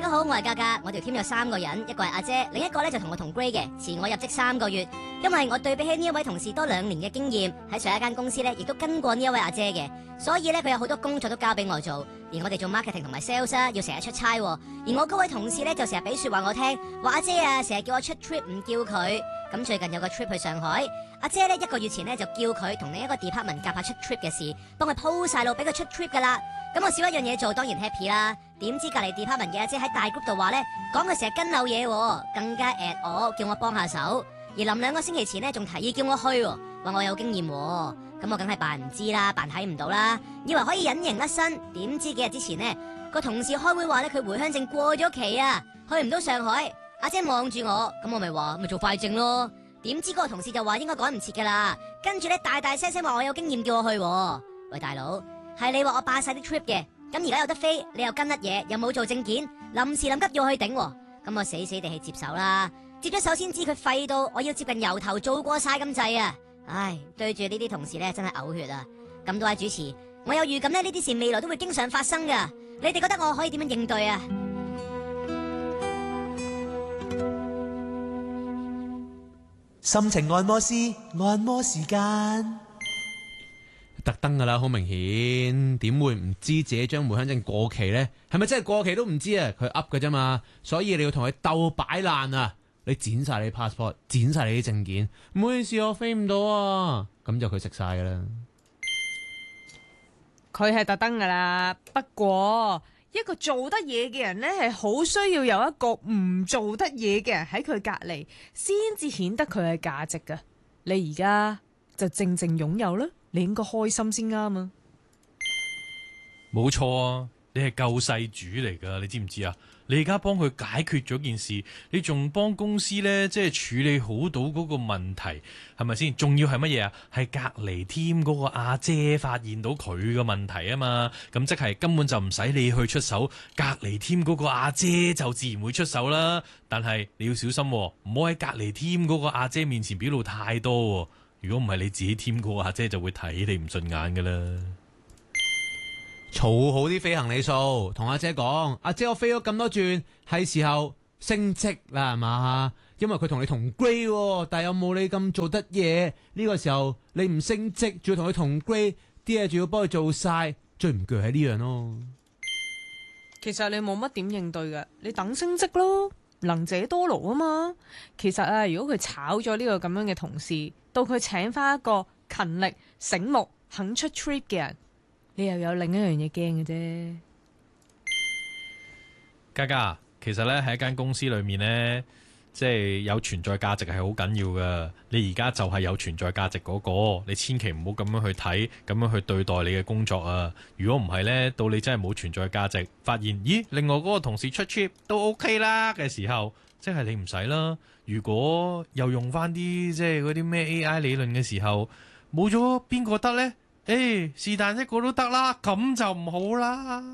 家好，我係嘉嘉，我條 team 有3個人，一個係阿姐，另一個咧就同我同 grade 嘅，遲我入職3個月。因為我對比起呢一位同事多2年嘅經驗，喺上一間公司咧亦都跟過呢一位阿姐嘅，所以咧佢有好多工作都交俾我做。而我哋做 marketing 同埋 sales 要成日出差，而我嗰位同事咧就成日俾說話我聽，話阿姐啊成日叫我出 trip 唔叫佢。咁最近有個 trip 去上海，阿姐咧1個月前咧就叫佢同另一個 department 夾下出 trip 嘅事，幫佢鋪晒路俾佢出 trip 噶啦。咁我少一樣嘢做，當然 happy 啦。點知隔籬 department 嘅阿姐喺大 group 度話咧，講佢成日跟漏嘢，更加 at 我，叫我幫下手。而臨2個星期前咧，仲提議叫我去，話我有經驗。咁我梗係扮唔知啦，扮睇唔到啦，以為可以隱形甩身。點知幾日之前呢，個同事開會話咧，佢回鄉證過咗期啊，去唔到上海。阿姐望住我，咁我咪話咪做快證咯。點知嗰個同事就話應該趕唔切噶啦，跟住咧大大聲聲話我有經驗叫我去。喂大佬，係你話我霸晒啲 trip 嘅，咁而家有得飛，你又跟甩嘢，又冇做證件，臨時臨急要我去頂，咁我死死地氣接手啦。接咗手先知佢廢到我要接近由頭做過晒咁滯啊！唉，對住呢啲同事咧真係嘔血啊！咁多位主持，我有預感呢啲事未來都會經常發生噶，你哋覺得我可以點樣應對啊？ 心情按摩師，按摩時間。 特登噶啦，好明顯，點會唔知自己張回鄉證過期呢？係咪真係過期都唔知啊？佢噏嘅啫嘛，所以你要同佢鬥擺爛啊！你剪晒你 passport， 剪晒你啲證件，唔好意思，我飛唔到啊！咁就佢食晒噶啦。 佢係特登噶啦，不過一個做得嘢嘅人呢，係好需要有一個唔做得嘢嘅人喺佢隔籬，先至顯得佢係價值噶。你而家就正正擁有啦，你應該開心先啱啊！ 冇錯啊，你係救世主嚟噶，你知唔知啊？你而家幫佢解決咗件事，你仲幫公司呢，即係處理好到嗰個問題，係咪先？仲要係乜嘢啊？係隔離 team 嗰個阿姐發現到佢嘅問題啊嘛，咁即係根本就唔使你去出手，隔離 team 嗰個阿姐就自然會出手啦。但係你要小心，唔好喺隔離 team 嗰個阿姐面前表露太多，如果唔係你自己 team 嗰個阿姐就會睇你唔順眼噶啦。 儲好啲飛行里數，同阿姐講，阿姐我飛咗咁多轉，係時候升職啦，係嘛？因為佢同你同 grade，但係有冇你咁做得嘢？呢個時候你唔升職，仲要同佢同 grade，啲嘢仲要幫佢做晒，最唔鋸係呢樣咯。 其實你冇乜點應對嘅，你等升職咯，能者多勞啊嘛。其實啊，如果佢炒咗呢個咁樣嘅同事，到佢請翻一個勤力、醒目、肯出 trip 嘅人，你又有另一樣嘢驚嘅啫。 嘉嘉，其實呢，喺一間公司裏面呢，即係有存在價值係好緊要噶。你而家就係有存在價值嗰個，你千祈唔好咁樣去睇，咁樣去對待你嘅工作啊。如果唔係呢，到你真係冇存在價值，發現咦，另外嗰個同事出 trip 都 OK 啦嘅時候，即係你唔使啦。如果又用翻啲即係嗰啲咩 AI 理論嘅時候，冇咗邊個得呢？誒，是但一個都得啦，咁就唔好啦。